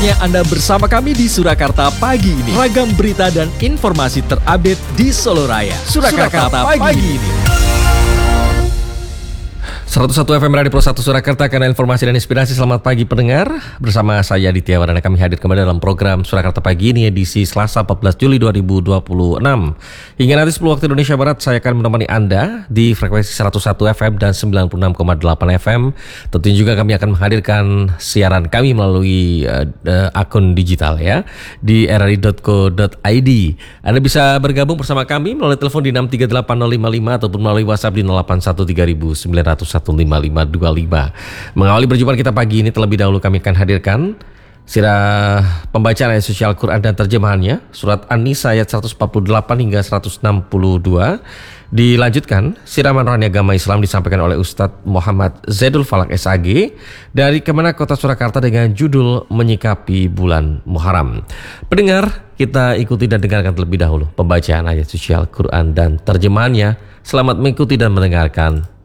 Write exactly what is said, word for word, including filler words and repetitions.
Ya, Anda bersama kami di Surakarta pagi ini. Ragam berita dan informasi terupdate di Solo Raya. Surakarta, Surakarta pagi, pagi ini. seratus satu F M Radio Pro satu Surakarta, karena informasi dan inspirasi. Selamat pagi pendengar, bersama saya Aditya Wardana. Kami hadir kembali dalam program Surakarta Pagi ini, edisi Selasa empat belas Juli dua ribu dua puluh enam. Hingga nanti sepuluh waktu Indonesia Barat, saya akan menemani Anda di frekuensi seratus satu F M dan sembilan puluh enam koma delapan F M. Tentunya juga kami akan menghadirkan siaran kami melalui uh, uh, akun digital ya, di r r i dot co dot i d. Anda bisa bergabung bersama kami melalui telepon di enam tiga delapan nol lima lima ataupun melalui WhatsApp di nol delapan satu tiga sembilan nol satu lima lima dua lima. Mengawali perjumpaan kita pagi ini, terlebih dahulu kami akan hadirkan sirah pembacaan ayat suci Al-Quran dan terjemahannya, surat An-Nisa ayat seratus empat puluh delapan hingga seratus enam puluh dua. Dilanjutkan siraman rohani agama Islam disampaikan oleh Ustadz Muhammad Zaidul Falak S A G dari Kemenak Kota Surakarta dengan judul Menyikapi Bulan Muharram. Pendengar, kita ikuti dan dengarkan terlebih dahulu pembacaan ayat suci Al-Quran dan terjemahannya. Selamat mengikuti dan mendengarkan.